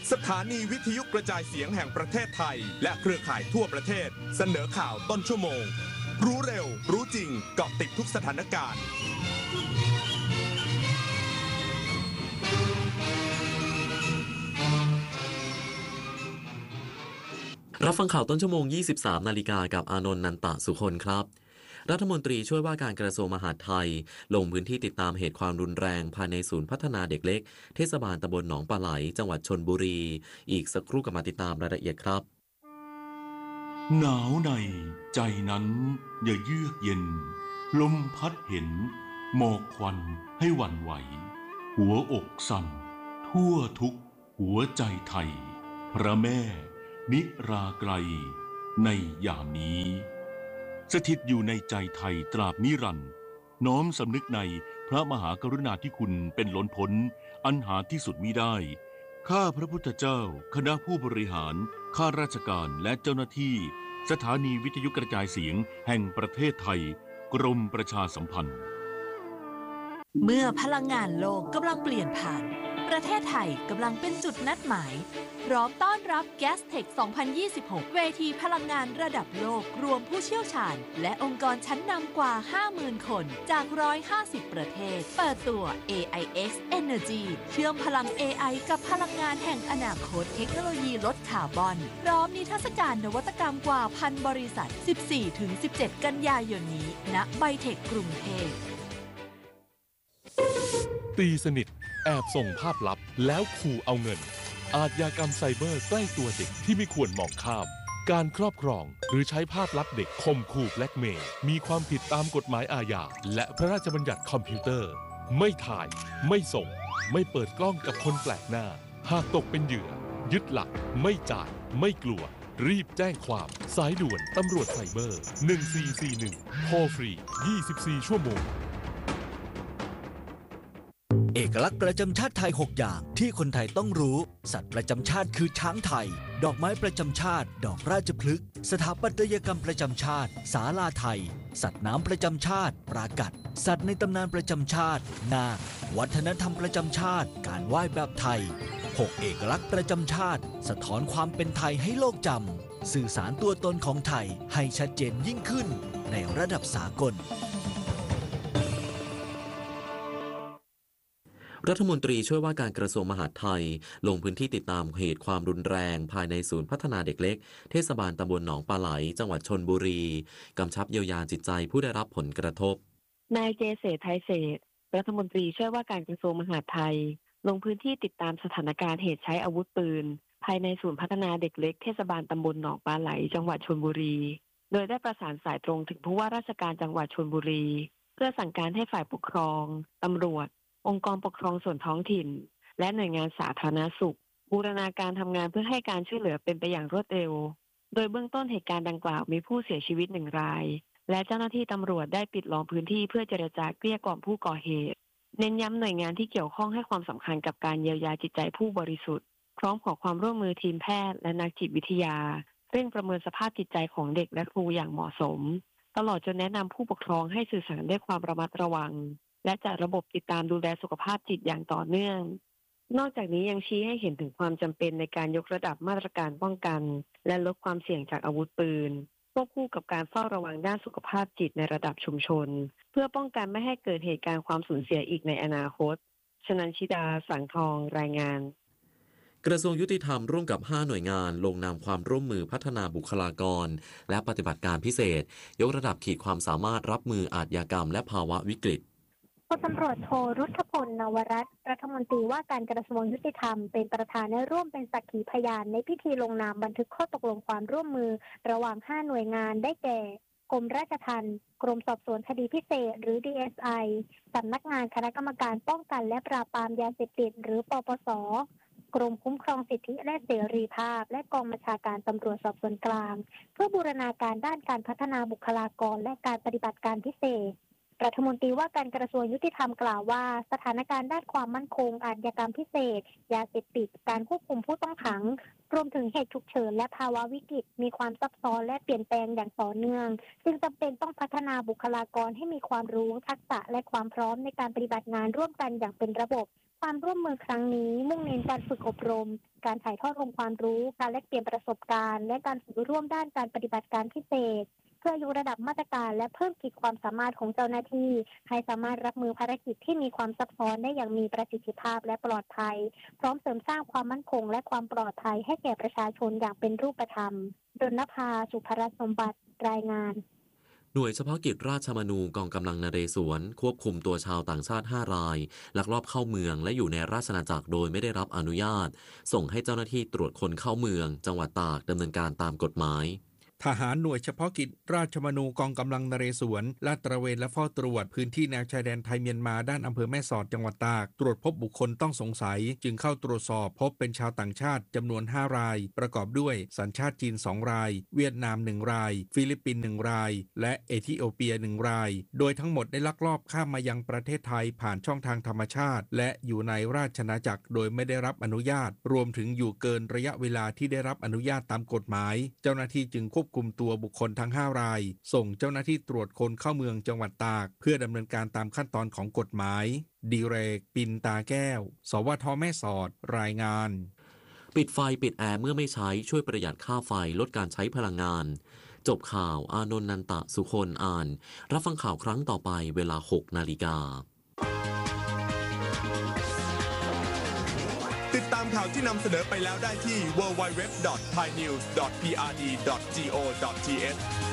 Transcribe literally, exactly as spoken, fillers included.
สถานีวิทยุกระจายเสียงแห่งประเทศไทยและเครือข่ายทั่วประเทศเสนอข่าวต้นชั่วโมงรู้เร็วรู้จริงเกาะติดทุกสถานการณ์รับฟังข่าวต้นชั่วโมง ยี่สิบสาม นาฬิกากับอานนท์ นันตะสุคนครับรัฐมนตรีช่วยว่าการกระทรวงมหาดไทยลงพื้นที่ติดตามเหตุความรุนแรงภายในศูนย์พัฒนาเด็กเล็กเทศบาลตำบลหนองปลาไหลจังหวัดชลบุรีอีกสักครู่กับมาติดตามรายละเอียดครับหนาวในใจนั้นอย่าเยือกเย็นลมพัดเห็นหมอกควันให้หวั่นไหวหัวอกสั่นทั่วทุกหัวใจไทยพระแม่นิราไกรในยามนี้สถิตอยู่ในใจไทยตราบนิรันดร์น้อมสำนึกในพระมหากรุณาธิคุณเป็นล้นพ้นอันหาที่สุดมิได้ข้าพระพุทธเจ้าคณะผู้บริหารข้าราชการและเจ้าหน้าที่สถานีวิทยุกระจายเสียงแห่งประเทศไทยกรมประชาสัมพันธ์เมื่อพลังงานโลกกำลังเปลี่ยนผ่านประเทศไทยกำลังเป็นจุดนัดหมายพร้อมต้อนรับ Gastech สองพันยี่สิบหก เวทีพลังงานระดับโลกรวมผู้เชี่ยวชาญและองค์กรชั้นนำกว่า ห้าหมื่น คนจาก หนึ่งร้อยห้าสิบ ประเทศเปิดตัว เอ ไอ เอ็กซ์ Energy เชื่อมพลัง เอ ไอ กับพลังงานแห่งอนาคตเทคโนโลยีลดคาร์บอนพร้อมนิทรรศการนวัตกรรมกว่าพันบริษัท สิบสี่ถึงสิบเจ็ด กันยายนนี้ณไบเทคกรุงเทพตีสนิทแอบส่งภาพลับแล้วขู่เอาเงินอาชญากรรมไซเบอร์ใกล้ตัวเด็กที่ไม่ควรมองข้ามการครอบครองหรือใช้ภาพลับเด็กข่มขู่แบล็กเมย์มีความผิดตามกฎหมายอาญาและพระราชบัญญัติคอมพิวเตอร์ไม่ถ่ายไม่ส่งไม่เปิดกล้องกับคนแปลกหน้าหากตกเป็นเหยื่อยึดหลักไม่จ่ายไม่กลัวรีบแจ้งความสายด่วนตำรวจไซเบอร์หนึ่งสี่สี่หนึ่งโทรฟรียี่สิบสี่ชั่วโมงเอกลักษณ์ประจำชาติไทยหกอย่างที่คนไทยต้องรู้สัตว์ประจำชาติคือช้างไทยดอกไม้ประจำชาติดอกราชพฤกษ์สถาปัตยกรรมประจำชาติศาลาไทยสัตว์น้ำประจำชาติปรากัดสัตว์ในตำนานประจำชาตินาควัฒนธรรมประจำชาติการไหว้แบบไทยหกเอกลักษณ์ประจำชาติสะท้อนความเป็นไทยให้โลกจำสื่อสารตัวตนของไทยให้ชัดเจนยิ่งขึ้นในระดับสากลรัฐมนตรีช่วยว่าการกระทรวงมหาดไทยลงพื้นที่ติดตามเหตุความรุนแรงภายในศูนย์พัฒนาเด็กเล็กเทศบาลตำบลหนองปลาไหลจังหวัดชลบุรีกำชับเยียวยาจิตใจผู้ได้รับผลกระทบนายเจเศรษฐ์ไทยเศรษฐ์รัฐมนตรีช่วยว่าการกระทรวงมหาดไทยลงพื้นที่ติดตามสถานการณ์เหตุใช้อาวุธปืนภายในศูนย์พัฒนาเด็กเล็กเทศบาลตำบลหนองปลาไหลจังหวัดชลบุรีโดยได้ประสานสายตรงถึงผู้ว่าราชการจังหวัดชลบุรีเพื่อสั่งการให้ฝ่ายปกครองตำรวจองค์กรปกครองส่วนท้องถิ่นและหน่วยงานสาธารณสุขบูรณาการทำงานเพื่อให้การช่วยเหลือเป็นไปอย่างรวดเร็วโดยเบื้องต้นเหตุการณ์ดังกล่าวมีผู้เสียชีวิตหนึ่งรายและเจ้าหน้าที่ตำรวจได้ปิดล้อมพื้นที่เพื่อเจรจาเกลี้ยกล่อมผู้ก่อเหตุเน้นย้ำหน่วยงานที่เกี่ยวข้องให้ความสำคัญกับการเยียวยาจิตใจผู้บริสุทธิ์พร้อมขอความร่วมมือทีมแพทย์และนักจิตวิทยาเร่งประเมินสภาพจิตใจของเด็กและครูอย่างเหมาะสมตลอดจนแนะนำผู้ปกครองให้สื่อสารด้วยความระมัดระวังและจัดระบบติดตามดูแลสุขภาพจิตอย่างต่อเนื่องนอกจากนี้ยังชี้ให้เห็นถึงความจำเป็นในการยกระดับมาตรการป้องกันและลดความเสี่ยงจากอาวุธปืนควบคู่กับการเฝ้าระวังด้านสุขภาพจิตในระดับชุมชนเพื่อป้องกันไม่ให้เกิดเหตุการณ์ความสูญเสียอีกในอนาคตชนันชิดาสังทองรายงานกระทรวงยุติธรรมร่วมกับห้าหน่วยงานลงนามความร่วมมือพัฒนาบุคลากรและปฏิบัติการพิเศษยกระดับขีดความสามารถรับมืออาชญากรรมและภาวะวิกฤตพลตำรวจโทรุทธพลนวรัตน์รัฐมนตรีว่าการกระทรวงยุติธรรมเป็นประธานและร่วมเป็นสักขีพยานในพิธีลงนามบันทึกข้อตกลงความร่วมมือระหว่างห้าหน่วยงานได้แก่กรมราชทัณฑ์กรมสอบสวนคดีพิเศษหรือ ดี เอส ไอ สำนักงานคณะกรรมการป้องกันและปราบปรามยาเสพติดหรือปปส.กรมคุ้มครองสิทธิและเสรีภาพและกองบัญชาการตำรวจสอบสวนกลางเพื่อบูรณาการด้านการพัฒนาบุคลากรและการปฏิบัติการพิเศษรัฐมนตรีว่าการกระทรวงยุติธรรมกล่าวว่าสถานการณ์ด้านความมั่นคงอาชญากรรมพิเศษยาเสพติดการควบคุมผู้ต้องขังรวมถึงเหตุฉุกเฉินและภาวะวิกฤตมีความซับซ้อนและเปลี่ยนแปลงอย่างต่อเนื่องจึงจำเป็นต้องพัฒนาบุคลากรให้มีความรู้ทักษะและความพร้อมในการปฏิบัติงานร่วมกันอย่างเป็นระบบความร่วมมือครั้งนี้มุ่งเน้นการฝึกอบรมการถ่ายทอดองค์ความรู้การแลกเปลี่ยนประสบการณ์และการฝึกร่วมด้านการปฏิบัติการพิเศษเพื่อยกระดับมาตรการและเพิ่มขีดความสามารถของเจ้าหน้าที่ให้สามารถรับมือภารกิจที่มีความซับซ้อนได้อย่างมีประสิทธิภาพและปลอดภัยพร้อมเสริมสร้างความมั่นคงและความปลอดภัยให้แก่ประชาชนอย่างเป็นรูปธรรมดลภา สุภรัตน์สมบัติรายงานหน่วยเฉพาะกิจราชมนูกองกำลังนเรศวรควบคุมตัวชาวต่างชาติห้ารายลักลอบเข้าเมืองและอยู่ในราชอาณาจักรโดยไม่ได้รับอนุญาตส่งให้เจ้าหน้าที่ตรวจคนเข้าเมืองจังหวัดตากดำเนินการตามกฎหมายทหารหน่วยเฉพาะกิจราชมนูกองกำลังนเรศวรลาดตระเวนและเฝ้าตรวจพื้นที่แนวชายแดนไทยเมียนมาด้านอำเภอแม่สอดจังหวัดตากตรวจพบบุคคลต้องสงสัยจึงเข้าตรวจสอบพบเป็นชาวต่างชาติจำนวนห้ารายประกอบด้วยสัญชาติจีนสองรายเวียดนามหนึ่งรายฟิลิปปินส์หนึ่งรายและเอธิโอเปียหนึ่งรายโดยทั้งหมดได้ลักลอบข้ามมายังประเทศไทยผ่านช่องทางธรรมชาติและอยู่ในราชอาณาจักรโดยไม่ได้รับอนุญาตรวมถึงอยู่เกินระยะเวลาที่ได้รับอนุญาตตามกฎหมายเจ้าหน้าที่จึงควบคุมตัวบุคคลทั้งห้ารายส่งเจ้าหน้าที่ตรวจคนเข้าเมืองจังหวัดตากเพื่อดำเนินการตามขั้นตอนของกฎหมายดีเรกปินตาแก้วสวทแม่สอดรายงานปิดไฟปิดแอร์เมื่อไม่ใช้ช่วยประหยัดค่าไฟลดการใช้พลังงานจบข่าวอานนท์นันตะสุคนอ่านรับฟังข่าวครั้งต่อไปเวลา หกนาฬิกาติดตามข่าวที่นำเสนอไปแล้วได้ที่ ดับเบิลยู ดับเบิลยู ดับเบิลยู ดอท ไทยนิวส์ ดอท พี อาร์ ดี ดอท จี โอ ดอท ที เอช